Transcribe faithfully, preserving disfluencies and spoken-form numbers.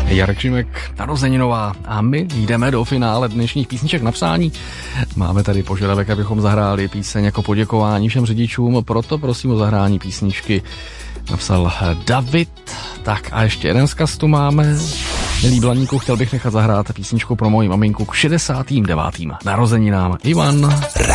Jarek Šimek, narozeninová, a my jdeme do finále dnešních písniček na psání. Máme tady požadavek, abychom zahráli píseň jako poděkování všem řidičům, proto prosím o zahrání písničky. Napsal David. Tak a ještě jeden zkaz tu máme. Milý Blaníku, chtěl bych nechat zahrát písničku pro moji maminku k šedesátým devátým narozeninám. Ivan.